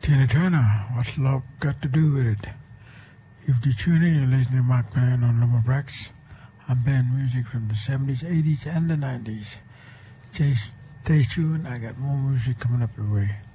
Tina Turner, what's love got to do with it? If you tune in, you're listening to Mark Penn on Lumberjacks. I'm playing music from the 70s, 80s, and the 90s. Stay tuned, I got more music coming up your way.